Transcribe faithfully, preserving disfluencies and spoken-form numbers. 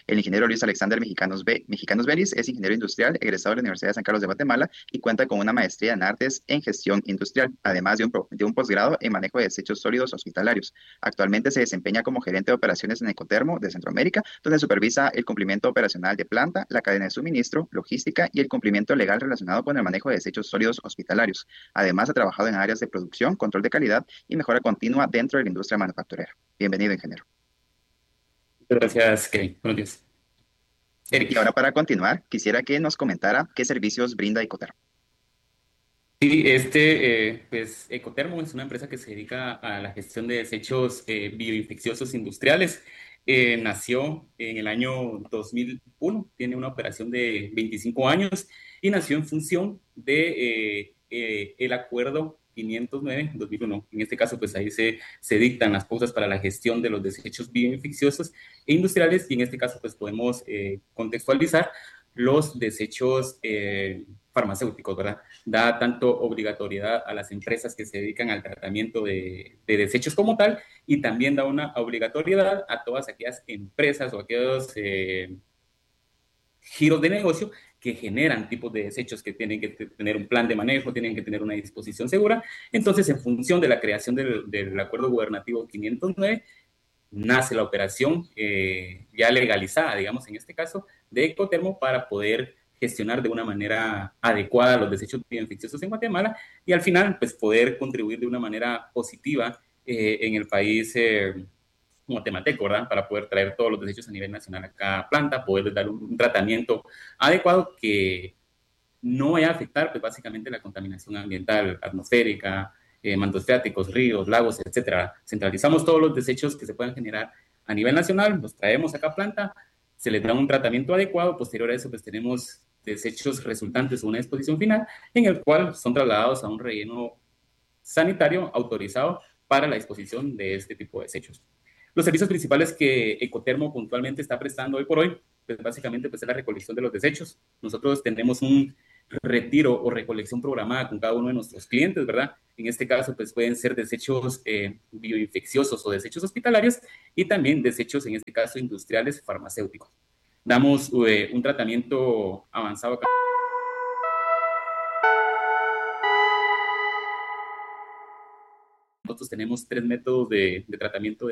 El ingeniero Luis Alexander Mexicanos, Be- Mexicanos Vélez es ingeniero industrial, egresado de la Universidad de San Carlos de Guatemala y cuenta con una maestría en artes en gestión industrial, además de un, pro- de un posgrado en manejo de desechos sólidos hospitalarios. Actualmente se desempeña como gerente de operaciones en Ecotermo de Centroamérica, donde supervisa el cumplimiento operacional de planta, la cadena de suministro, logística y el cumplimiento legal relacionado con el manejo de desechos sólidos hospitalarios. Además, ha trabajado en áreas de producción, control de calidad y mejora continua dentro de la industria manufacturera. Bienvenido, ingeniero. Gracias, Kevin. Buenos días. Y ahora Eric. para continuar, quisiera que nos comentara qué servicios brinda Icoterm. Sí, este, eh, pues Ecotermo es una empresa que se dedica a la gestión de desechos eh, bioinfecciosos industriales. Eh, nació en el año dos mil uno, tiene una operación de veinticinco años y nació en función de eh, eh, el acuerdo quinientos nueve dos mil uno. En este caso, pues ahí se, se dictan las pautas para la gestión de los desechos bioinfecciosos e industriales y en este caso, pues podemos eh, contextualizar los desechos eh, farmacéuticos, ¿verdad? Da tanto obligatoriedad a las empresas que se dedican al tratamiento de, de desechos como tal y también da una obligatoriedad a todas aquellas empresas o aquellos eh, giros de negocio que generan tipos de desechos que tienen que tener un plan de manejo, tienen que tener una disposición segura. Entonces, en función de la creación del, del acuerdo gubernativo quinientos nueve, nace la operación eh, ya legalizada, digamos, en este caso, de Ecotermo para poder gestionar de una manera adecuada los desechos bioinfecciosos en Guatemala y al final, pues, poder contribuir de una manera positiva eh, en el país eh, guatemalteco, ¿verdad? Para poder traer todos los desechos a nivel nacional a cada planta, poder dar un, un tratamiento adecuado que no vaya a afectar, pues, básicamente la contaminación ambiental, atmosférica, eh, mantos freáticos, ríos, lagos, etcétera. Centralizamos todos los desechos que se puedan generar a nivel nacional, los traemos acá a planta, se les da un tratamiento adecuado, posterior a eso, pues tenemos desechos resultantes o una exposición final, en el cual son trasladados a un relleno sanitario autorizado para la disposición de este tipo de desechos. Los servicios principales que Ecotermo puntualmente está prestando hoy por hoy, pues básicamente pues es la recolección de los desechos. Nosotros tenemos un retiro o recolección programada con cada uno de nuestros clientes, ¿verdad? En este caso, pues pueden ser desechos eh, bioinfecciosos o desechos hospitalarios y también desechos, en este caso, industriales farmacéuticos. Damos eh, un tratamiento avanzado acá. Nosotros tenemos tres métodos de, de tratamiento